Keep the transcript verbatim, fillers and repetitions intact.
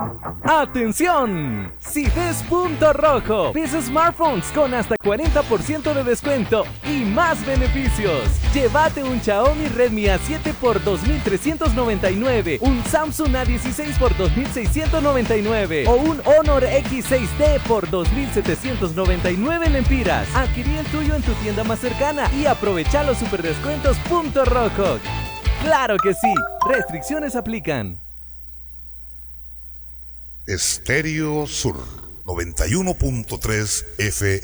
¡Atención! Si ves Punto Rojo, ves smartphones con hasta cuarenta por ciento de descuento y más beneficios. Llévate un Xiaomi Redmi A siete por dos mil trescientos noventa y nueve, un Samsung A dieciséis por dos mil seiscientos noventa y nueve o un Honor X seis D por dos mil setecientos noventa y nueve lempiras. Adquirí el tuyo en tu tienda más cercana y aprovecha los super descuentos Punto Rojo. ¡Claro que sí! Restricciones aplican. Estéreo Sur noventa y uno punto tres F